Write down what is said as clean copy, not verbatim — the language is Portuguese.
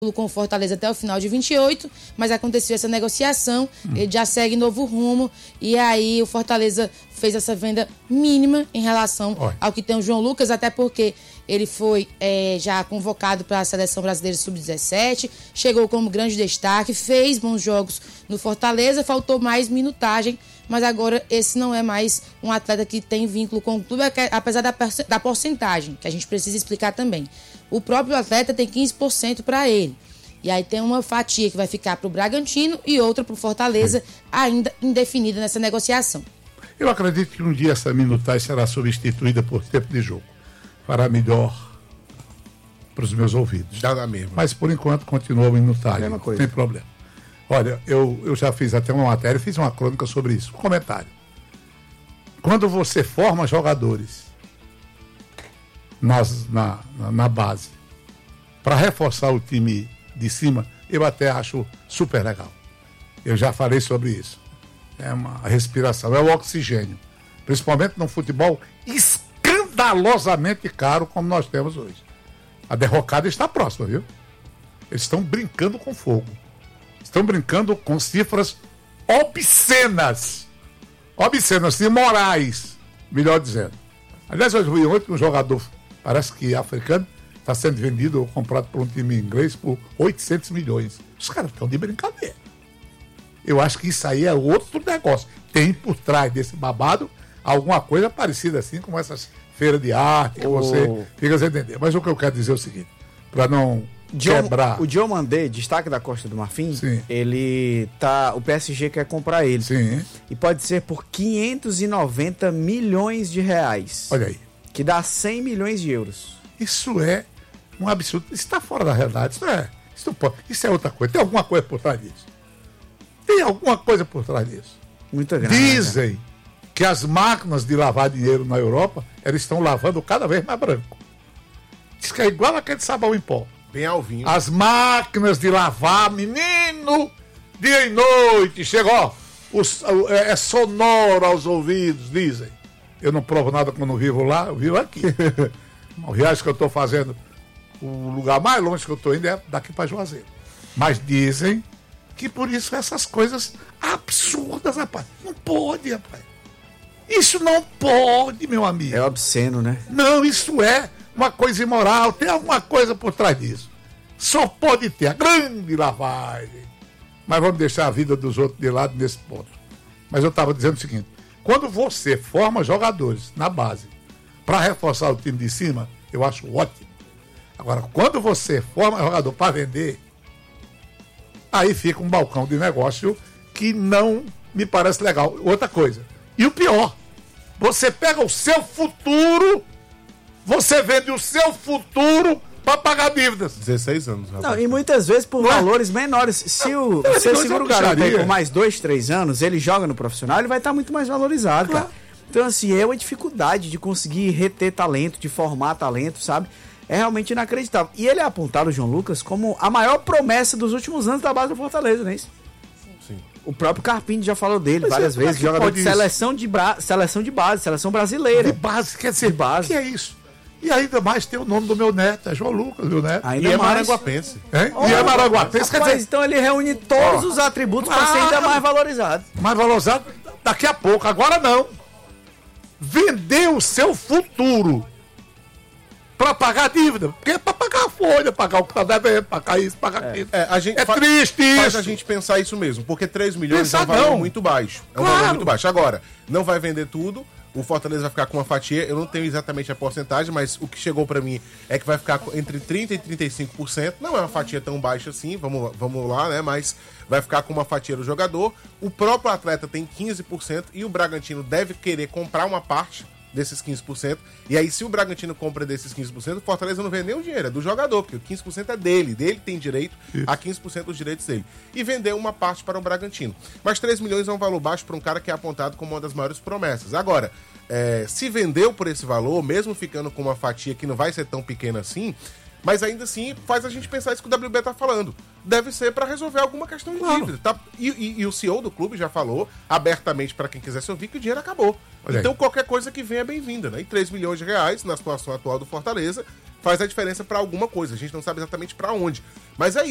com o Fortaleza até o final de 28, mas aconteceu essa negociação, ele já segue novo rumo, e aí o Fortaleza fez essa venda mínima em relação ao que tem o João Lucas, até porque ele foi já convocado para a Seleção Brasileira Sub-17, chegou como grande destaque, fez bons jogos no Fortaleza, faltou mais minutagem, mas agora esse não é mais um atleta que tem vínculo com o clube, apesar da porcentagem, que a gente precisa explicar também. O próprio atleta tem 15% para ele. E aí tem uma fatia que vai ficar para o Bragantino e outra para o Fortaleza, ainda indefinida nessa negociação. Eu acredito que um dia essa minutagem será substituída por tempo de jogo. Fará melhor para os meus ouvidos. Dá na mesma. Mas por enquanto continua a minutagem, não tem problema. Olha, eu já fiz até uma matéria, fiz uma crônica sobre isso. Um comentário. Quando você forma jogadores na base para reforçar o time de cima, eu até acho super legal. Eu já falei sobre isso. É uma respiração, é o oxigênio. Principalmente no futebol escandalosamente caro como nós temos hoje. A derrocada está próxima, viu? Eles estão brincando com fogo. Estão brincando com cifras obscenas. Obscenas, imorais, melhor dizendo. Aliás, eu vi ontem um jogador, parece que africano, está sendo vendido ou comprado por um time inglês por 800 milhões. Os caras estão de brincadeira. Eu acho que isso aí é outro negócio. Tem por trás desse babado alguma coisa parecida assim, como essas feiras de arte que você fica sem entender. Mas o que eu quero dizer é o seguinte, para não quebrar... O Diomandé, destaque da Costa do Marfim, Sim. o PSG quer comprar ele. Sim. E pode ser por 590 milhões de reais. Olha aí. Que dá 100 milhões de euros. Isso é um absurdo. Isso está fora da realidade. Isso é outra coisa. Tem alguma coisa por trás disso. Tem alguma coisa por trás disso. Muita grana. Dizem que as máquinas de lavar dinheiro na Europa, elas estão lavando cada vez mais branco. Diz que é igual aquele sabão em pó. Bem alvinho. As máquinas de lavar, menino, dia e noite, chegou, é sonoro aos ouvidos, dizem. Eu não provo nada quando vivo lá, eu vivo aqui. A viagem que eu estou fazendo, o lugar mais longe que eu estou indo é daqui para Juazeiro. Mas dizem que por isso essas coisas absurdas, rapaz. Não pode, rapaz. Isso não pode, meu amigo. É obsceno, né? Não, isso é uma coisa imoral, tem alguma coisa por trás disso. Só pode ter a grande lavagem. Mas vamos deixar a vida dos outros de lado nesse ponto. Mas eu estava dizendo o seguinte, quando você forma jogadores na base para reforçar o time de cima, eu acho ótimo. Agora, quando você forma jogador para vender, aí fica um balcão de negócio que não me parece legal. Outra coisa, e o pior, você pega o seu futuro, você vende o seu futuro para pagar dívidas. 16 anos, rapaz. Não, e muitas vezes por valores menores. Se você segura o garoto aí por mais 2, 3 anos, ele joga no profissional, ele vai estar muito mais valorizado, cara. Então, assim, é uma dificuldade de conseguir reter talento, de formar talento, sabe? É realmente inacreditável. E ele é apontado, o João Lucas, como a maior promessa dos últimos anos da base do Fortaleza, não é isso? Sim. O próprio Carpini já falou dele várias vezes, jogador de seleção de base, seleção brasileira. De base, quer dizer, base. Que é isso? E ainda mais tem o nome do meu neto, é João Lucas, meu neto. Ainda e é mais. Maranguapense. E é Maranguapense, quer dizer... Então ele reúne todos os atributos para ser ainda mais valorizado. Mais valorizado daqui a pouco, agora não. Vender o seu futuro para pagar a dívida, porque é para pagar a folha, pagar o que está devendo, pagar isso, pagar aquilo. Triste isso. Faz a gente pensar isso mesmo, porque 3 milhões Pensar é um valor não. muito baixo. É um Claro. valor muito baixo. Agora, não vai vender tudo, o Fortaleza vai ficar com uma fatia, eu não tenho exatamente a porcentagem, mas o que chegou para mim é que vai ficar entre 30% e 35%. Não é uma fatia tão baixa assim, vamos lá, né? Mas vai ficar com uma fatia do jogador. O próprio atleta tem 15% e o Bragantino deve querer comprar uma parte desses 15%. E aí, se o Bragantino compra desses 15%, o Fortaleza não vende nem o dinheiro, é do jogador, porque o 15% é dele. Dele tem direito a 15% dos direitos dele. E vender uma parte para o Bragantino. Mas 3 milhões é um valor baixo para um cara que é apontado como uma das maiores promessas. Agora, se vendeu por esse valor, mesmo ficando com uma fatia que não vai ser tão pequena assim, mas ainda assim faz a gente pensar isso que o WB tá falando. Deve ser para resolver alguma questão de dívida. Tá? E o CEO do clube já falou abertamente para quem quiser se ouvir que o dinheiro acabou. Olha então aí. qualquer coisa que venha é bem-vinda, né? E 3 milhões de reais na situação atual do Fortaleza faz a diferença para alguma coisa. A gente não sabe exatamente para onde. Mas é